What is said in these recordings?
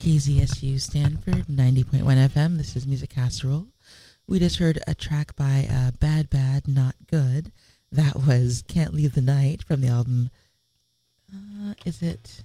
KZSU Stanford 90.1 FM. This is Music Casserole. We just heard a track by Bad Bad Not Good. That was Can't Leave the Night from the album. Is it?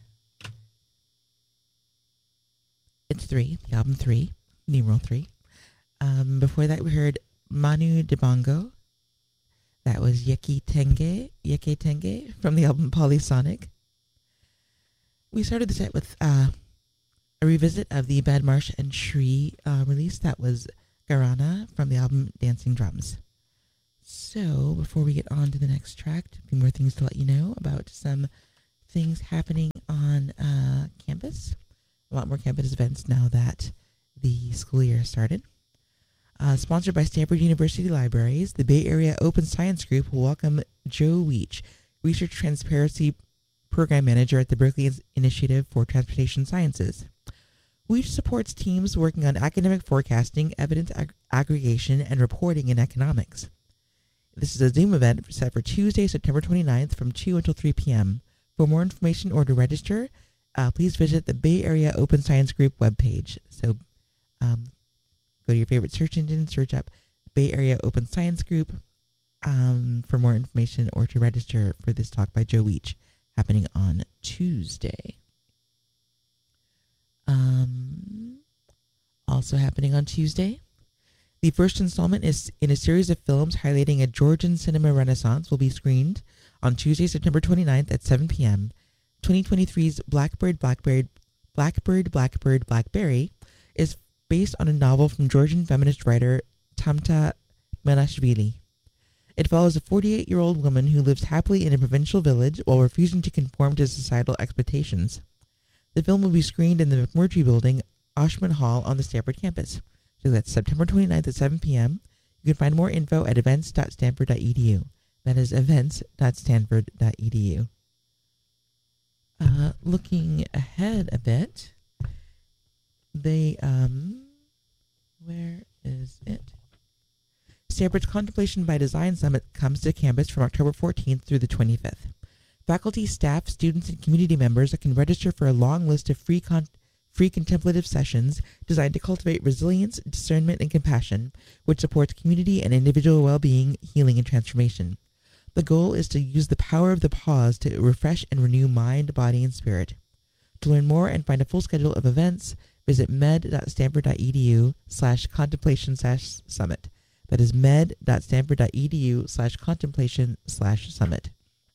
It's 3, the album 3, numeral 3. Before that, we heard Manu Dibango. That was Yeke Tenge from the album Polysonic. We started the set with a revisit of the Bad Marsh and Shri release. That was Garana from the album Dancing Drums. So, before we get on to the next track, a few more things to let you know about some things happening on campus. A lot more campus events now that the school year started. Sponsored by Stanford University Libraries, the Bay Area Open Science Group will welcome Joe Weech, Research Transparency Program Manager at the Berkeley Initiative for Transportation Sciences. Weech supports teams working on academic forecasting, evidence aggregation, and reporting in economics. This is a Zoom event set for Tuesday, September 29th from 2 until 3 p.m. For more information or to register, please visit the Bay Area Open Science Group webpage. So go to your favorite search engine, search up Bay Area Open Science Group for more information or to register for this talk by Joe Weech happening on Tuesday. Also happening on Tuesday, the first installment is in a series of films highlighting a Georgian cinema renaissance will be screened on Tuesday, September 29th at 7 p.m. 2023's Blackbird, Blackberry is based on a novel from Georgian feminist writer Tamta Menashvili. It follows a 48-year-old woman who lives happily in a provincial village while refusing to conform to societal expectations. The film will be screened in the McMurtry Building, Oshman Hall on the Stanford campus. So that's September 29th at 7 p.m. You can find more info at events.stanford.edu. That is events.stanford.edu. Looking ahead a bit, where is it? Stanford's Contemplation by Design Summit comes to campus from October 14th through the 25th. Faculty, staff, students, and community members can register for a long list of free contemplative sessions designed to cultivate resilience, discernment, and compassion, which supports community and individual well-being, healing, and transformation. The goal is to use the power of the pause to refresh and renew mind, body, and spirit. To learn more and find a full schedule of events, visit med.stanford.edu/contemplation/summit. That is med.stanford.edu/contemplation/summit.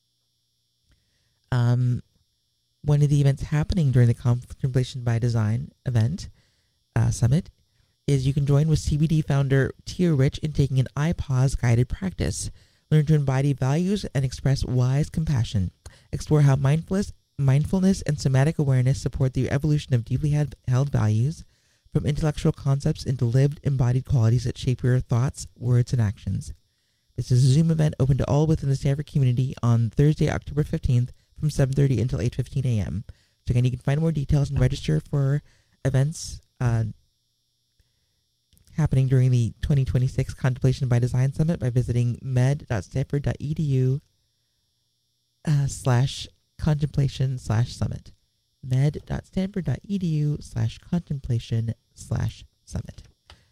One of the events happening during the Contemplation by Design event summit is you can join with CBD founder Tia Rich in taking an iPause guided practice. Learn to embody values and express wise compassion. Explore how mindfulness and somatic awareness support the evolution of deeply held values, from intellectual concepts into lived, embodied qualities that shape your thoughts, words, and actions. This is a Zoom event open to all within the Stanford community on Thursday, October 15th from 7:30 until 8:15 a.m. So again, you can find more details and register for events happening during the 2026 Contemplation by Design Summit by visiting med.stanford.edu/contemplation/summit. med.stanford.edu/contemplation/summit.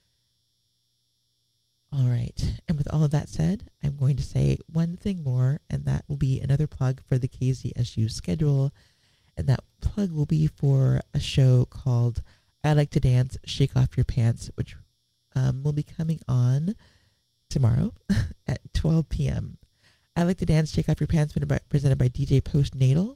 All right. And with all of that said, I'm going to say one thing more, and that will be another plug for the KZSU schedule. And that plug will be for a show called I Like to Dance, Shake Off Your Pants, which will be coming on tomorrow at 12 p.m. I Like to Dance, Shake Off Your Pants, presented by DJ Postnatal.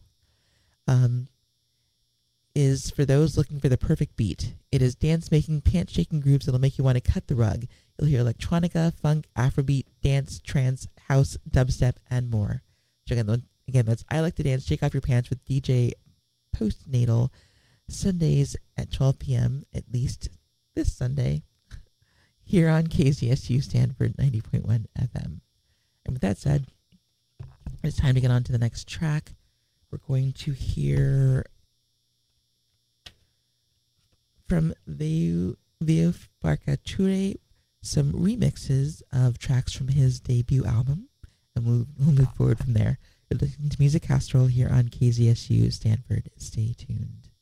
Is for those looking for the perfect beat. It is dance-making, pant-shaking grooves that'll make you want to cut the rug. You'll hear electronica, funk, Afrobeat, dance, trance, house, dubstep, and more. So again, that's I Like to Dance, Shake Off Your Pants with DJ Postnatal, Sundays at 12 p.m., at least this Sunday, here on KZSU Stanford 90.1 FM. And with that said, it's time to get on to the next track. We're going to hear from Veu Parkature some remixes of tracks from his debut album, and we'll move forward from there. You're listening to Music Casserole here on KZSU Stanford. Stay tuned.